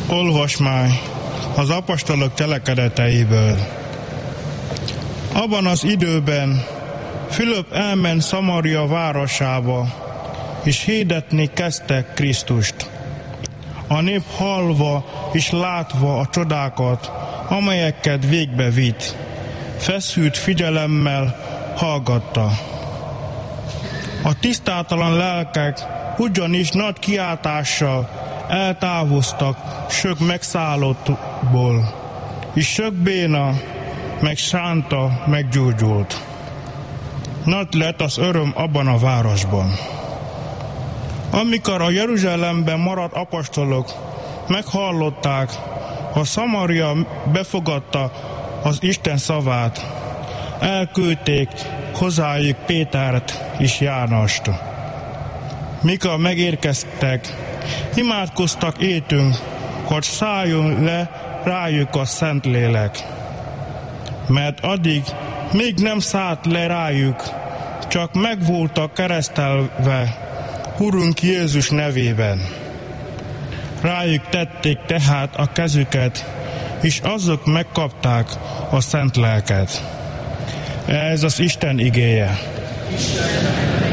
Olvasmány az apostolok cselekedeteiből. Abban az időben Fülöp elment Szamaria városába, és hirdetni kezdte Krisztust. A nép hallva és látva a csodákat, amelyeket végbe vitt, feszült figyelemmel hallgatta. A tisztátalan lelkek ugyanis nagy kiáltással eltávoztak sok megszállottból, és sok béna, meg sánta meggyógyult. Nagy lett az öröm abban a városban. Amikor a Jeruzsálemben maradt apostolok meghallották, hogy Szamaria befogadta az Isten szavát, elküldték hozzájuk Pétert és Jánost. Mikor megérkeztek, imádkoztak értünk, hogy szálljon le rájuk a Szentlélek. Mert addig még nem szállt le rájuk, csak meg voltak keresztelve Urunk Jézus nevében. Rájuk tették tehát a kezüket, és azok megkapták a Szent Lelket. Ez az Isten igéje.